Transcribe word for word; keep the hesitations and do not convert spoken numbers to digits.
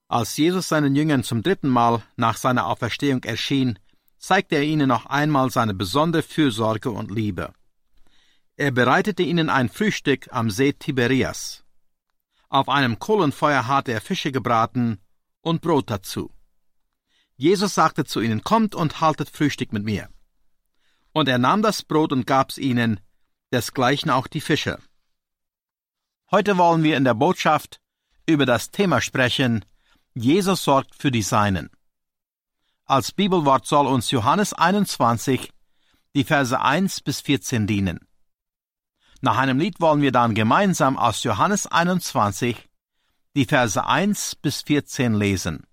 Als Jesus seinen Jüngern zum dritten Mal nach seiner Auferstehung erschien, zeigte er ihnen noch einmal seine besondere Fürsorge und Liebe. Er bereitete ihnen ein Frühstück am See Tiberias. Auf einem Kohlenfeuer hatte er Fische gebraten und Brot dazu. Jesus sagte zu ihnen: Kommt und haltet Frühstück mit mir. Und er nahm das Brot und gab's ihnen, desgleichen auch die Fische. Heute wollen wir in der Botschaft über das Thema sprechen: Jesus sorgt für die Seinen. Als Bibelwort soll uns Johannes einundzwanzig, die Verse eins bis vierzehn dienen. Nach einem Lied wollen wir dann gemeinsam aus Johannes einundzwanzig, die Verse eins bis vierzehn lesen.